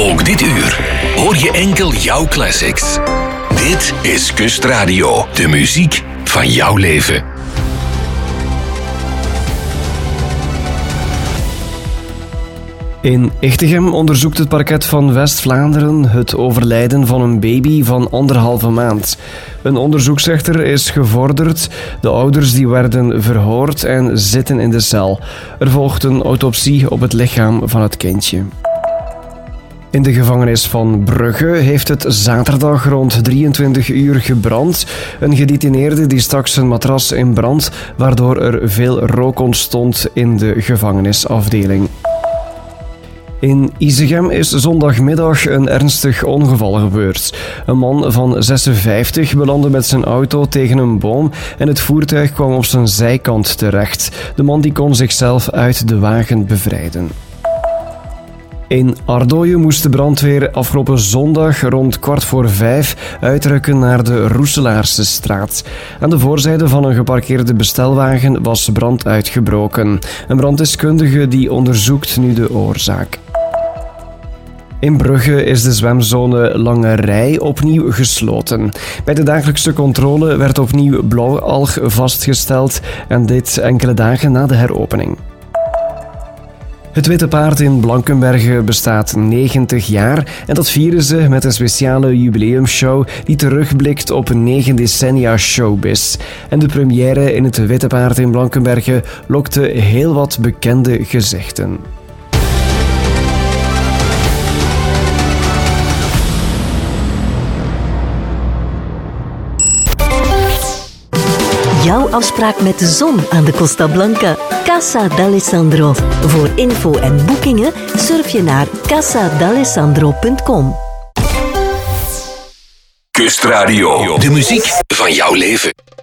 Ook dit uur hoor je enkel jouw classics. Dit is Kustradio, de muziek van jouw leven. In Echtegem onderzoekt het parket van West-Vlaanderen het overlijden van een baby van 1,5 maand. Een onderzoeksrechter is gevorderd, de ouders die werden verhoord en zitten in de cel. Er volgt een autopsie op het lichaam van het kindje. In de gevangenis van Brugge heeft het zaterdag rond 23 uur gebrand. Een gedetineerde die stak zijn matras in brand, waardoor er veel rook ontstond in de gevangenisafdeling. In Isegem is zondagmiddag een ernstig ongeval gebeurd. Een man van 56 belandde met zijn auto tegen een boom en het voertuig kwam op zijn zijkant terecht. De man die kon zichzelf uit de wagen bevrijden. In Ardooien moest de brandweer afgelopen zondag rond 4:15 uitrukken naar de Roeselaarse straat. Aan de voorzijde van een geparkeerde bestelwagen was brand uitgebroken. Een branddeskundige die onderzoekt nu de oorzaak. In Brugge is de zwemzone Lange Rij opnieuw gesloten. Bij de dagelijkse controle werd opnieuw blauwalg vastgesteld en dit enkele dagen na de heropening. Het Witte Paard in Blankenberge bestaat 90 jaar en dat vieren ze met een speciale jubileumshow die terugblikt op 9 decennia showbiz. En de première in het Witte Paard in Blankenberge lokte heel wat bekende gezichten. Jouw afspraak met de zon aan de Costa Blanca. Casa d'Alessandro. Voor info en boekingen surf je naar casadalessandro.com. Kustradio, de muziek van jouw leven.